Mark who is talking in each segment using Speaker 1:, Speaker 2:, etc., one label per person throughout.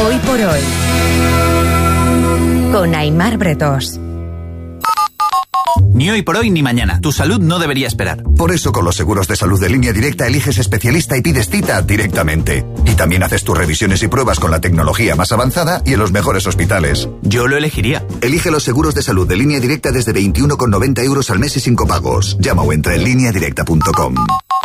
Speaker 1: Hoy por hoy, con Aimar Bretós.
Speaker 2: Ni hoy por hoy ni mañana. Tu salud no debería esperar.
Speaker 3: Por eso con los seguros de salud de Línea Directa eliges especialista y pides cita directamente. Y también haces tus revisiones y pruebas con la tecnología más avanzada y en los mejores hospitales.
Speaker 2: Yo lo elegiría.
Speaker 3: Elige los seguros de salud de Línea Directa desde 21,90 € al mes y sin copagos. Llama o entra en lineadirecta.com.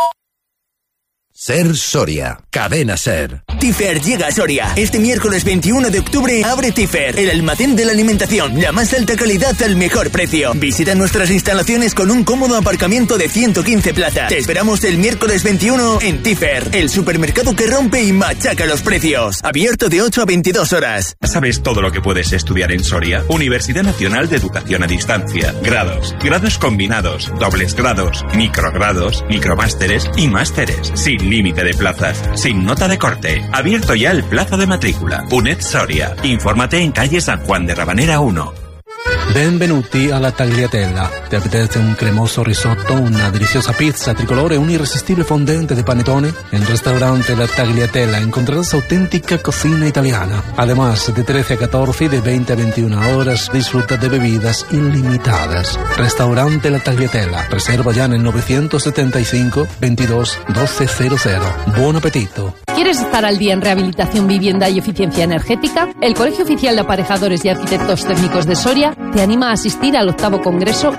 Speaker 4: Ser Soria, cadena Ser.
Speaker 5: Tifer llega a Soria. Este miércoles 21 de octubre abre Tifer, el almacén de la alimentación. La más alta calidad al mejor precio. Visita nuestras instalaciones con un cómodo aparcamiento de 115 plazas. Te esperamos el miércoles 21 en Tifer, el supermercado que rompe y machaca los precios. Abierto de 8 a 22 horas.
Speaker 6: ¿Sabes todo lo que puedes estudiar en Soria? Universidad Nacional de Educación a Distancia. Grados combinados, dobles grados, microgrados, micromásteres y másteres. Sin límite de plazas, sin nota de corte. Abierto ya el plazo de matrícula. UNED Soria. Infórmate en calle San Juan de Rabanera 1.
Speaker 7: Benvenuti alla Tagliatella. ¿Te apetece un cremoso risotto, una deliciosa pizza tricolore, un irresistible fondente de panettone? En el restaurante La Tagliatella encontrarás auténtica cocina italiana. Además, de 13 a 14 y de 20 a 21 horas, disfruta de bebidas ilimitadas. Restaurante La Tagliatella. Reserva ya en el 975 22 1200. Buon appetito.
Speaker 8: ¿Quieres estar al día en rehabilitación, vivienda y eficiencia energética? El Colegio Oficial de Aparejadores y Arquitectos Técnicos de Soria te anima a asistir al 8º Congreso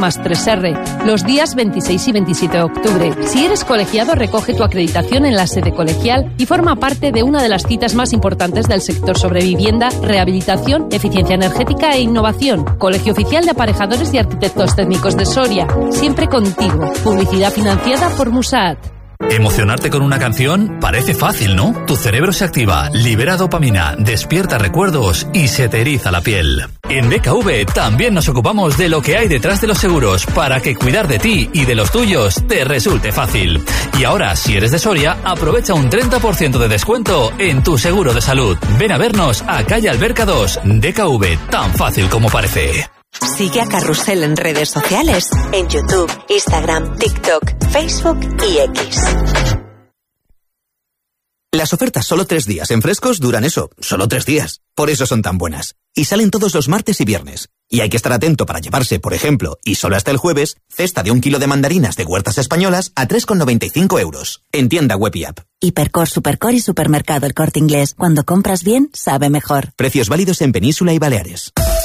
Speaker 8: IT+3R, los días 26 y 27 de octubre. Si eres colegiado, recoge tu acreditación en la sede colegial y forma parte de una de las citas más importantes del sector sobre vivienda, rehabilitación, eficiencia energética e innovación. Colegio Oficial de Aparejadores y Arquitectos Técnicos de Soria, siempre contigo. Publicidad financiada por Musaat.
Speaker 9: Emocionarte con una canción parece fácil, ¿no? Tu cerebro se activa, libera dopamina, despierta recuerdos y se te eriza la piel. En DKV también nos ocupamos de lo que hay detrás de los seguros para que cuidar de ti y de los tuyos te resulte fácil. Y ahora, si eres de Soria, aprovecha un 30% de descuento en tu seguro de salud. Ven a vernos a calle Alberca 2, DKV, tan fácil como parece.
Speaker 1: Sigue a Carrusel en redes sociales, en YouTube, Instagram, TikTok, Facebook y X.
Speaker 10: Las ofertas solo 3 días en Frescos duran eso, solo 3 días. Por eso son tan buenas. Y salen todos los martes y viernes. Y hay que estar atento para llevarse, por ejemplo, y solo hasta el jueves, cesta de 1 kilo de mandarinas de Huertas Españolas a 3,95 €. En tienda web y app.
Speaker 11: Hipercor, Supercor y Supermercado El Corte Inglés. Cuando compras bien, sabe mejor.
Speaker 10: Precios válidos en Península y Baleares.